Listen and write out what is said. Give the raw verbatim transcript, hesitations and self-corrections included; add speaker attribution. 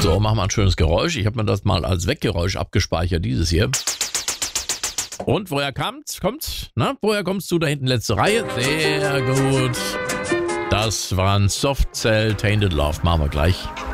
Speaker 1: So, machen wir ein schönes Geräusch. Ich habe mir das mal als Weggeräusch abgespeichert, dieses hier. Und woher kommt's? Kommt's? Na, woher kommst du? Da hinten letzte Reihe. Sehr gut. Das war ein Soft Cell Tainted Love. Machen wir gleich.